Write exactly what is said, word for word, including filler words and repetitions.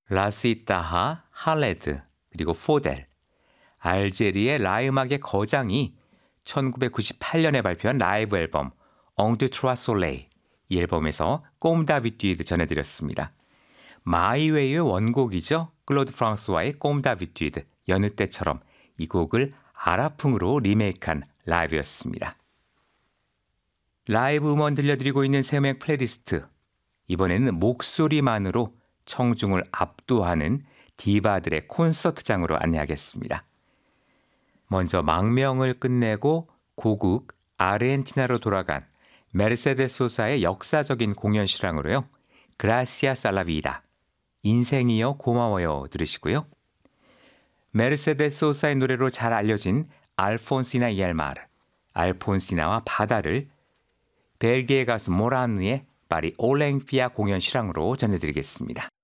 라스이타하, 할레드, 그리고 포델, 알제리의 라이 음악의 거장이 천구백구십팔 년에 발표한 라이브 앨범 엉드 트루아 솔레이, 이 앨범에서 꼼다 비뛰드 전해드렸습니다. 마이웨이의 원곡이죠. 클로드 프랑스와의 꼼다 비뛰드, 여느 때처럼 이 곡을 아라풍으로 리메이크한 라이브였습니다. 라이브 음원 들려드리고 있는 새음악 플레이리스트, 이번에는 목소리만으로 청중을 압도하는 디바들의 콘서트장으로 안내하겠습니다. 먼저 망명을 끝내고 고국 아르헨티나로 돌아간 메르세데스 소사의 역사적인 공연 실황으로요. 그라시아스 알라 비다, 인생이여 고마워요 들으시고요. 메르세데스 소사의 노래로 잘 알려진 알폰시나 이 엘 마르, 알폰시나와 바다를 벨기에 가수 모라느의 파리 올랭피아 공연 실황으로 전해드리겠습니다.